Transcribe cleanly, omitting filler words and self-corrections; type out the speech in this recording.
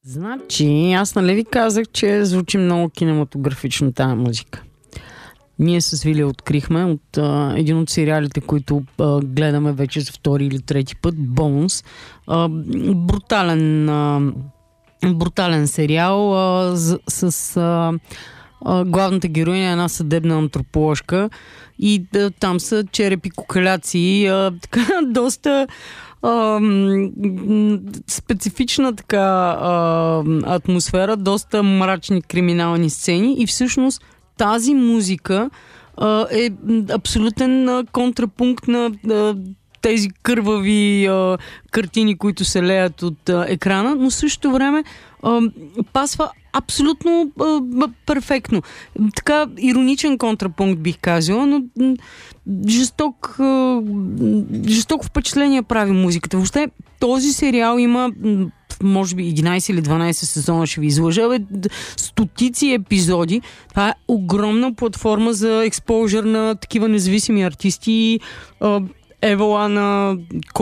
Значи, аз нали ви казах, че звучи много кинематографично тази музика. Ние с Вили открихме от един от сериалите, които гледаме вече за втори или трети път, Bones. Брутален сериал с главната героиня, една съдебна антроположка, и там са черепи, кукаляци, така доста специфична така атмосфера, доста мрачни криминални сцени, и всъщност тази музика е абсолютен контрапункт на тези кървави картини, които се леят от екрана, но в същото време пасва абсолютно перфектно. Така ироничен контрапункт бих казала, но жестоко впечатление прави музиката. Въобще този сериал има може би 11 или 12 сезона, ще ви излъжа, стотици епизоди. Това е огромна платформа за експожър на такива независими артисти. Евала на